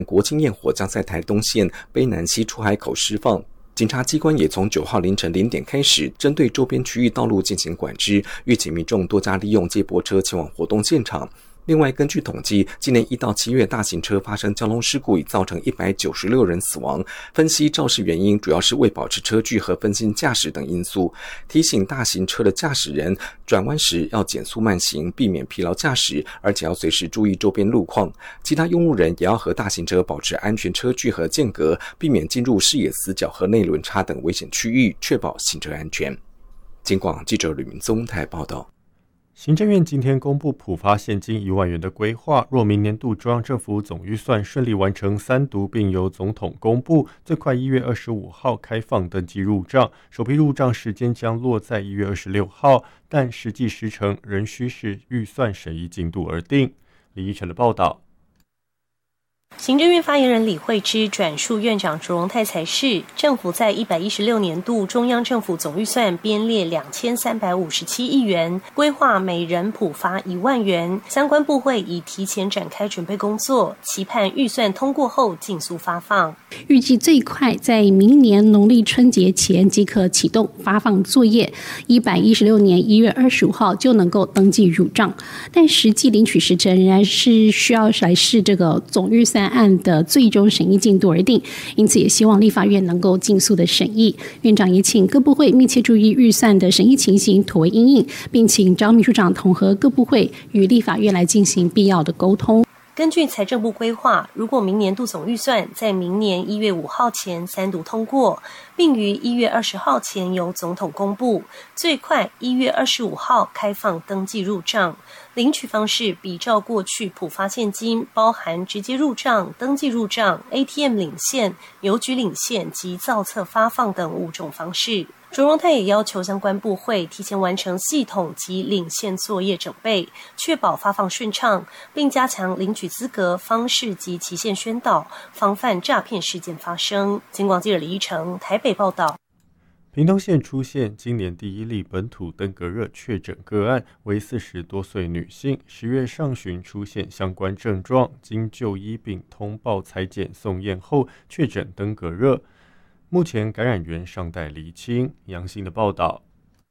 国庆焰火将在台东县卑南溪出海口释放。警察机关也从9号凌晨0点开始，针对周边区域道路进行管制，预请民众多加利用接驳车前往活动现场。另外，根据统计，今年1到7月大型车发生交通事故已造成196人死亡。分析肇事原因主要是为保持车距和分心驾驶等因素。提醒大型车的驾驶人转弯时要减速慢行，避免疲劳驾驶，而且要随时注意周边路况。其他用路人也要和大型车保持安全车距和间隔，避免进入视野死角和内轮差等危险区域，确保行车安全。警广记者吕明宗台报道。 行政院今天公布普发现金1万元的规划，若明年度中央政府总预算顺利完成3读，并由总统公布，最快1月25号开放登记入账，首批入账时间将落在1月26号，但实际时程仍需视预算审议进度而定。李依晨的报道。 行政院发言人李惠芝转述院长卓荣泰才是，政府在116年度中央政府总预算编列2357亿元，规划每人普发1万元，相关部会已提前展开准备工作，期盼预算通过后尽速发放。 预计最快在明年农历春节前即可启动发放作业，116年1月25号就能够登记入账，但实际领取时程仍然是需要来视这个总预算案的最终审议进度而定，因此也希望立法院能够尽速的审议。院长也请各部会密切注意预算的审议情形，妥为因应，并请张秘书长统合各部会与立法院来进行必要的沟通。 根据财政部规划，如果明年度总预算在明年1月5号前3读通过，并于1月20号前由总统公布，最快1月25号开放登记入账。领取方式比照过去普发现金，包含直接入账、登记入账、ATM 领现、邮局领现及造册发放等5种方式。卓荣泰也要求相关部会提前完成系统及领现作业整备，确保发放顺畅，并加强领取资格、方式及期限宣导，防范诈骗事件发生。警广记者李依成台北报道。 屏东县出现今年第1例本土登革热确诊个案，为40多岁女性，10月上旬出现相关症状，经就医并通报采检送验后确诊登革热，目前感染源尚待厘清。杨新的报道。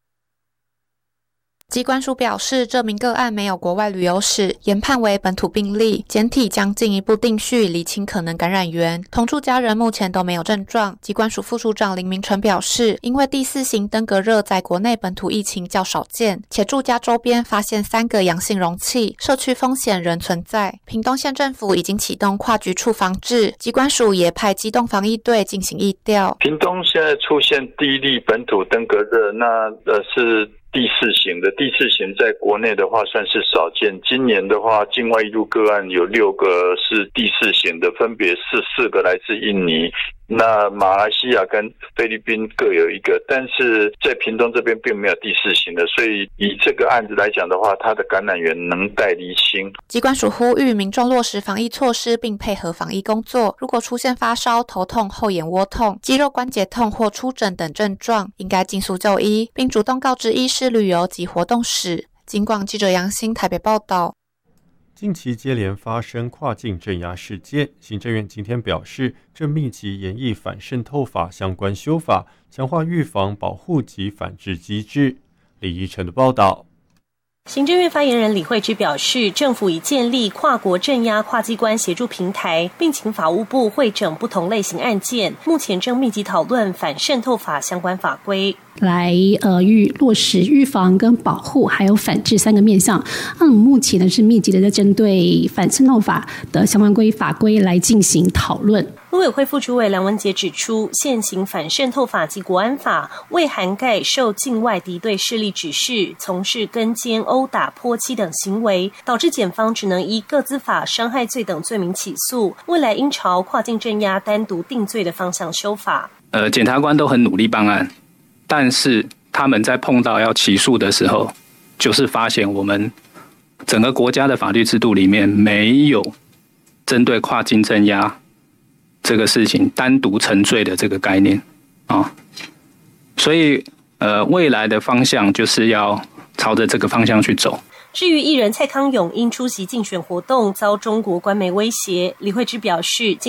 疾管署表示，这名个案没有国外旅游史，研判为本土病例，检体将进一步定序，厘清可能感染源。同住家人目前都没有症状。疾管署副署长林明成表示，因为第4型登革热在国内本土疫情较少见，且住家周边发现3个阳性容器，社区风险仍存在。屏东县政府已经启动跨局处防治，疾管署也派机动防疫队进行疫调。 屏东现在出现第1例本土登革热，那是第4型的，第4型在国内的话算是少见。今年的话，境外移入个案有6个是第4型的，分别是4个来自印尼，那马来西亚跟菲律宾各有1个，但是在屏东这边并没有第4型的，所以以这个案子来讲的话，它的感染源能待厘清。 疾管署呼吁民众落实防疫措施，并配合防疫工作。如果出现发烧、头痛、后眼窝痛、肌肉关节痛或出疹等症状，应该尽速就医，并主动告知医师旅游及活动史。警广记者杨新台北报道。 近期接连发生跨境镇压事件，行政院今天表示，正密集研议反渗透法相关修法，强化预防、保护及反制机制。李依晨的报道。 行政院发言人李惠芝表示，政府已建立跨国镇压跨机关协助平台，并请法务部汇整不同类型案件，目前正密集讨论反渗透法相关法规。 来落实预防跟保护还有反制3个面向。目前呢是密集的在针对反渗透法的相关法规来进行讨论。 陆委会副主委梁文杰指出，现行反渗透法及国安法未涵盖受境外敌对势力指示从事跟监、殴打、泼漆等行为，导致检方只能依个资法伤害罪等罪名起诉，未来应朝跨境镇压单独定罪的方向修法。 检察官都很努力办案，但是他们在碰到要起诉的时候，就是发现我们整个国家的法律制度里面没有针对跨境镇压这个事情单独成罪的这个概念啊，所以未来的方向就是要朝着这个方向去走。 至于艺人蔡康永因出席竞选活动遭中国官媒威胁，李慧芝表示